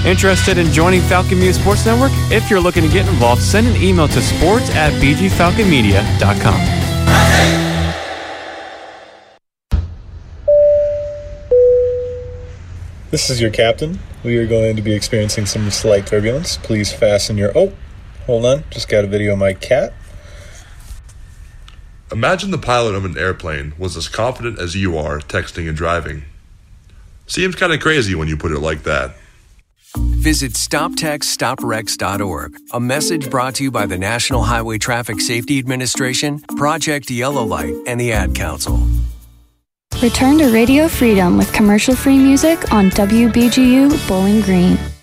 Interested in joining Falcon Media Sports Network? If you're looking to get involved, send an email to sports@bgfalconmedia.com. This is your captain. We are going to be experiencing some slight turbulence. Please fasten your... Oh, hold on. Just got a video of my cat. Imagine the pilot of an airplane was as confident as you are texting and driving. Seems kind of crazy when you put it like that. Visit StopTextStopWrecks.org. A message brought to you by the National Highway Traffic Safety Administration, Project Yellow Light, and the Ad Council. Return to Radio Freedom with commercial-free music on WBGU Bowling Green.